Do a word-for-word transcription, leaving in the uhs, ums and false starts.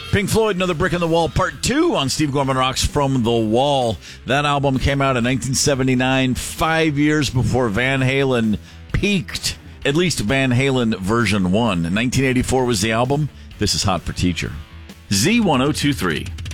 Pink Floyd, Another Brick in the Wall, Part two on Steve Gorman Rocks From the Wall. That album came out in nineteen seventy-nine, five years before Van Halen peaked, at least Van Halen version one. In nineteen eighty-four was the album. This is Hot for Teacher. Z ten twenty-three.